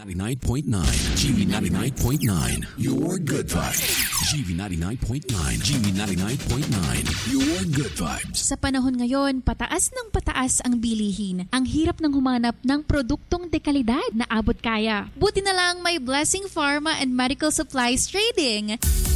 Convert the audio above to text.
99.9. GV99.9. Your good vibes. GV99.9. GV99.9. Your good vibes. Sa panahon ngayon, pataas ng pataas ang bilihin. Ang hirap ng humanap ng produktong dekalidad na abot kaya. Buti na lang may Blessing Pharma and Medical Supplies Trading.